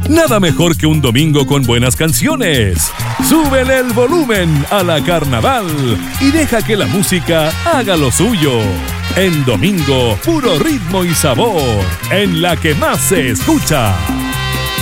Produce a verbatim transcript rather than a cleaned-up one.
Nada mejor que un domingo con buenas canciones. Súbele el volumen a la Carnaval y deja que la música haga lo suyo. En domingo, puro ritmo y sabor, en la que más se escucha.